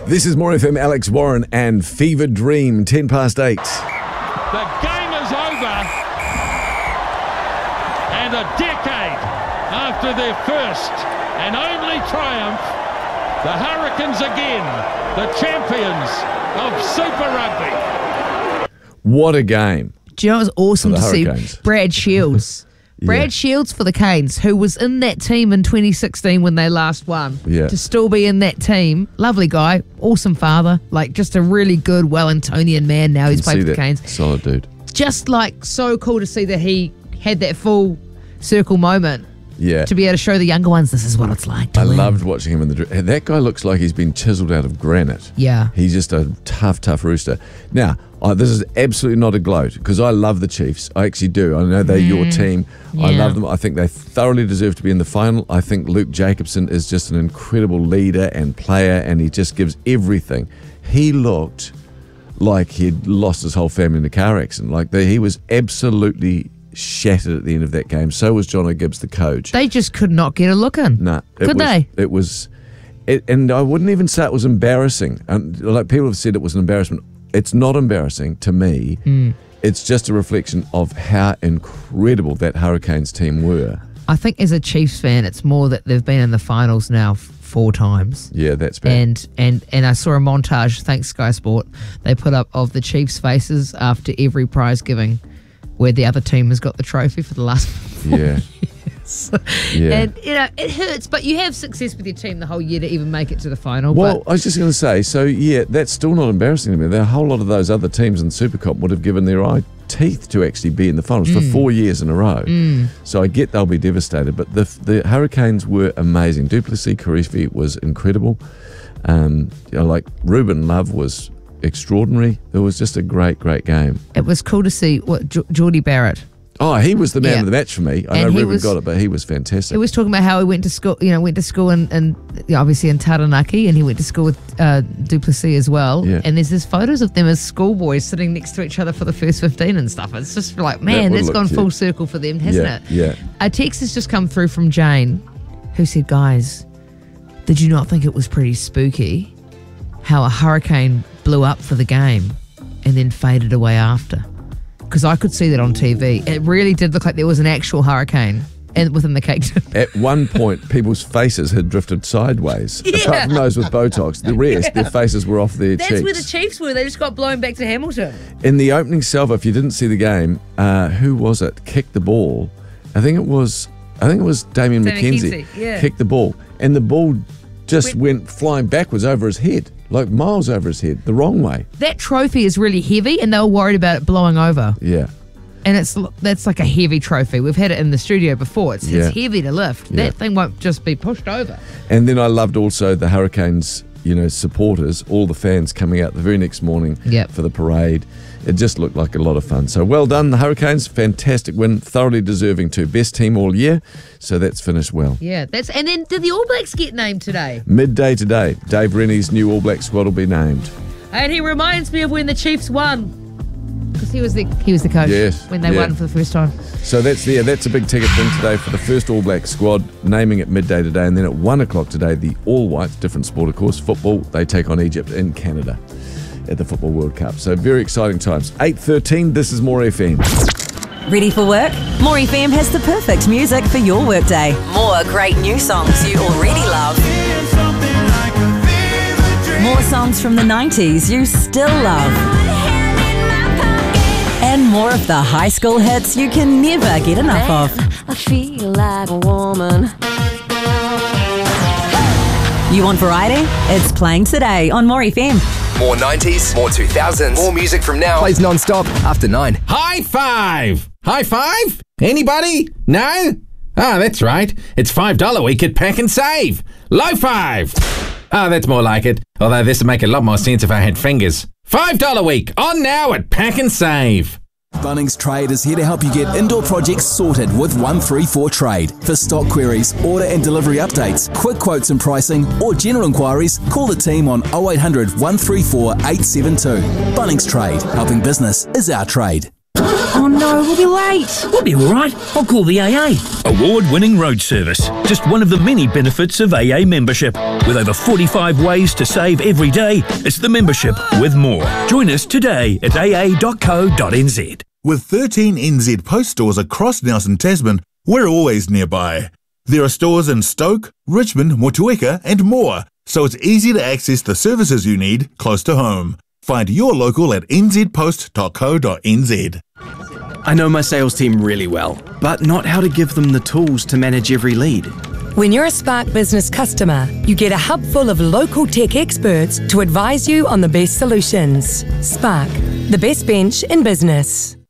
This is More FM, Alex Warren and Fever Dream, 8:10. The game is over, and a decade after their first and only triumph, the Hurricanes again, the champions of Super Rugby. What a game. Do you know it was awesome For to the see Hurricanes. Brad Shields? Brad Shields for the Canes, who was in that team in 2016 when they last won. Yeah. To still be in that team. Lovely guy, awesome father, like just a really good Wellingtonian man now. He's played for the Canes. Solid dude. Just like so cool to see that he had that full circle moment Yeah. to be able to show the younger ones this is what it's like to I win. loved watching him in the... That guy looks like he's been chiseled out of granite. Yeah. He's just a tough rooster. Now, this is absolutely not a gloat because I love the Chiefs. I actually do. I know they're your team. I Yeah. love them. I think they thoroughly deserve to be in the final. I think Luke Jacobson is just an incredible leader and player, and he just gives everything. He looked like he'd lost his whole family in a car accident. He was absolutely shattered at the end of that game. So was John O'Gibbs, the coach. They just could not get a look in. No, Could they? It was, and I wouldn't even say it was embarrassing. And like people have said, it was an embarrassment. It's not embarrassing to me. It's just a reflection of how incredible that Hurricanes team were. I think as a Chiefs fan, it's more that they've been in the finals now 4 times. Yeah, that's bad. And I saw a montage, thanks Sky Sport, they put up of the Chiefs' faces after every prize giving where the other team has got the trophy for the last 4 Yeah. years. Yeah. And, it hurts, but you have success with your team the whole year to even make it to the final. Well, but I was just going to say, so yeah, that's still not embarrassing to me. There are a whole lot of those other teams in Supercop would have given their eye teeth to actually be in the finals for 4 years in a row. So I get they'll be devastated, but the Hurricanes were amazing. Duplessis Karifi was incredible. Like Ruben Love was extraordinary. It was just a great game. it was cool to see what Geordie Barrett. Oh, he was the man Yeah. of the match for me. I And know he Ruben was- got it, but he was fantastic. He was talking about how he went to school, in obviously in Taranaki, and he went to school with Duplessis as well. Yeah. And there's this photos of them as schoolboys sitting next to each other for the first 15 and stuff. It's just like, man, would that's look gone cute. full circle for them, hasn't it? Yeah. A text has just come through from Jane, who said, guys, did you not think it was pretty spooky how a hurricane blew up for the game and then faded away after? Because I could see that on TV. It really did look like there was an actual hurricane within the cake tin. At one point, people's faces had drifted sideways. Apart from those with Botox, the rest, their faces were off their That's cheeks. where the Chiefs were. They just got blown back to Hamilton. In the opening salvo, if you didn't see the game, who was it? Kicked the ball. I think it was Damien McKenzie. yeah. Kicked the ball, and the ball just went flying backwards over his head, like miles over his head, the wrong way. That trophy is really heavy, and they were worried about it blowing over. Yeah. And that's like a heavy trophy. We've had it in the studio before. It's heavy to lift. Yeah. That thing won't just be pushed over. And then I loved also the Hurricanes, supporters, all the fans coming out the very next morning for the parade. It just looked like a lot of fun. So well done, the Hurricanes. Fantastic win. Thoroughly deserving too. Best team all year. So that's finished well. Yeah, and then did the All Blacks get named today? Midday today, Dave Rennie's new All Black squad will be named. And he reminds me of when the Chiefs won, because he was the coach when they won for the first time. So that's a big ticket thing today for the first All Black squad, naming it midday today, and then at 1 o'clock today, the All Whites, different sport of course, football, they take on Egypt in Canada at the Football World Cup. So very exciting times. 8:13, this is More FM. Ready for work? More FM has the perfect music for your workday. More great new songs you already love. More songs from the 90s you still love. And more of the high school hits you can never get enough of. I feel like a woman. You want variety? It's playing today on More FM. More 90s, more 2000s, more music from now. Plays non-stop after 9. High five! High five? Anybody? No? Ah, that's right. It's $5 week at Pack and Save. Low five! Ah, that's more like it. Although this would make a lot more sense if I had fingers. $5 week, on now at Pack and Save. Bunnings Trade is here to help you get indoor projects sorted with 134 Trade. For stock queries, order and delivery updates, quick quotes and pricing, or general inquiries, call the team on 0800 134 872. Bunnings Trade, helping business is our trade. Oh no, we'll be late. We'll be all right. I'll call the AA. Award-winning road service. Just one of the many benefits of AA membership. With over 45 ways to save every day, it's the membership with more. Join us today at aa.co.nz. With 13 NZ Post stores across Nelson Tasman, we're always nearby. There are stores in Stoke, Richmond, Motueka and more, so it's easy to access the services you need close to home. Find your local at nzpost.co.nz. I know my sales team really well, but not how to give them the tools to manage every lead. When you're a Spark Business customer, you get a hub full of local tech experts to advise you on the best solutions. Spark, the best bench in business.